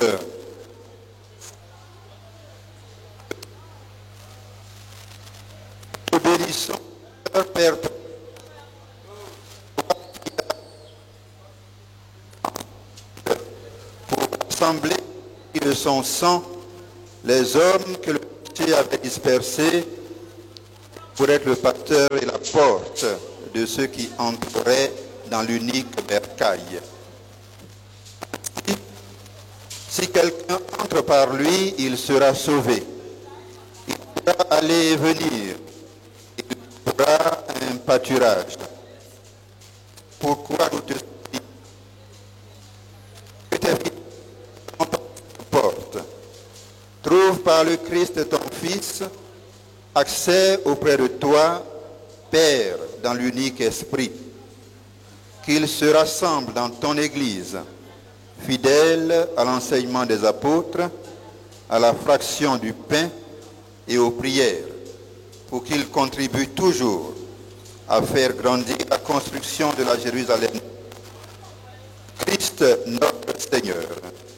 Nous bénissons leur Père pour rassembler de son sang les hommes que le péché avait dispersés pour être le pasteur et la porte de ceux qui entreraient dans l'unique bercail. Si quelqu'un entre par lui, il sera sauvé. Il pourra aller et venir. Il aura un pâturage. Pourquoi nous te supplions que tes fils portent. Trouve par le Christ ton Fils accès auprès de toi, Père, dans l'unique esprit. Qu'il se rassemble dans ton Église, fidèle à l'enseignement des apôtres, à la fraction du pain et aux prières, pour qu'il contribue toujours à faire grandir la construction de la Jérusalem. Christ notre Seigneur.